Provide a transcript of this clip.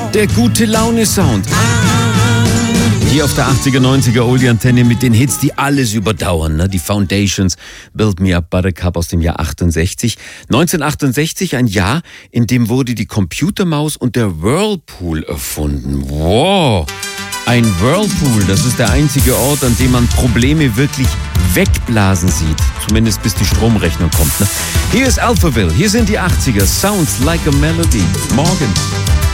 Der gute Laune-Sound. Hier auf der 80er, 90er Oldie-Antenne mit den Hits, die alles überdauern. Ne? Die Foundations, Build Me Up, Buttercup aus dem Jahr 68. 1968, ein Jahr, in dem wurde die Computermaus und der Whirlpool erfunden. Wow! Ein Whirlpool, das ist der einzige Ort, an dem man Probleme wirklich wegblasen sieht. Zumindest bis die Stromrechnung kommt. Ne? Hier ist Alphaville, hier sind die 80er. Sounds like a melody. Morgen.